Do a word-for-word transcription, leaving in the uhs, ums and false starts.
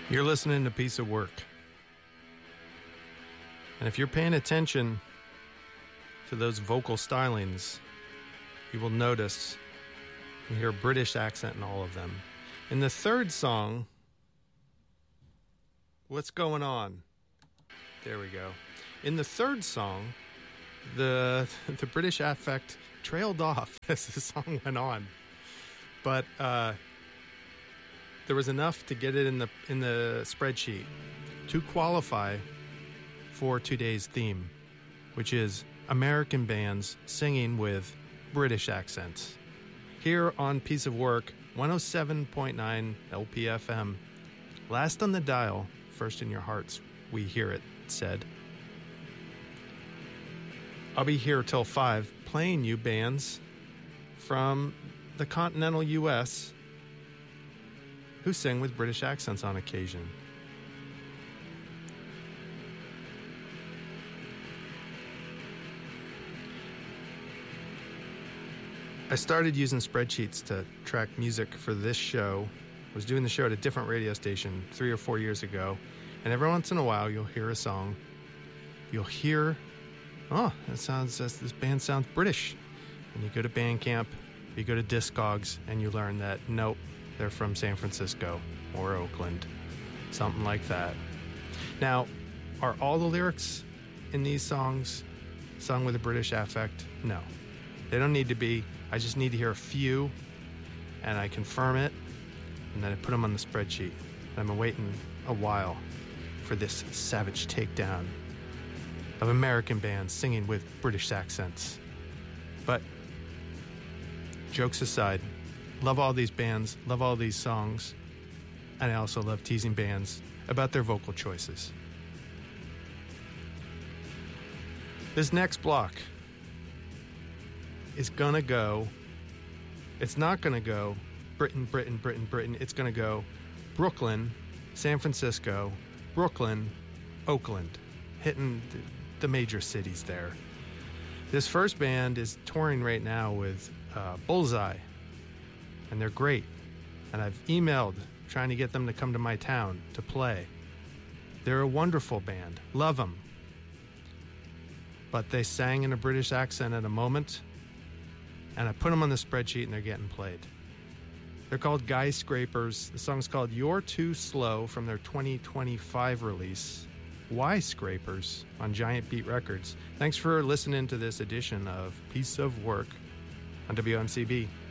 You're listening to Piece of Work. And if you're paying attention to those vocal stylings, you will notice you hear a British accent in all of them. In the third song, What's Going On? There we go. In the third song, the the British affect trailed off as the song went on. But uh, there was enough to get it in the in the spreadsheet to qualify for today's theme, which is American bands singing with British accents. Here on Piece of Work, one oh seven point nine L P F M. Last on the dial, first in your hearts, we hear it said. I'll be here till five playing you bands from the continental U S who sing with British accents on occasion. I started using spreadsheets to track music for this show. I was doing the show at a different radio station three or four years ago, and every once in a while you'll hear a song. You'll hear, oh, that sounds, this band sounds British. And you go to Bandcamp, you go to Discogs, and you learn that, nope, they're from San Francisco or Oakland, something like that. Now, are all the lyrics in these songs sung with a British affect? No. They don't need to be. I just need to hear a few, and I confirm it, and then I put them on the spreadsheet. And I've been waiting a while for this savage takedown of American bands singing with British accents. But jokes aside, love all these bands, love all these songs, and I also love teasing bands about their vocal choices. This next block is gonna go, it's not gonna go Britain, Britain, Britain, Britain. It's gonna go Brooklyn, San Francisco, Brooklyn, Oakland, hitting the major cities there. This first band is touring right now with uh, Bullseye, and they're great. And I've emailed trying to get them to come to my town to play. They're a wonderful band. Love them. But they sang in a British accent at a moment, and I put them on the spreadsheet, and they're getting played. They're called Guy Scrapers. The song's called You're Too Slow from their twenty twenty-five release, Y Scrapers, on Giant Beat Records. Thanks for listening to this edition of Piece of Work on W M C B.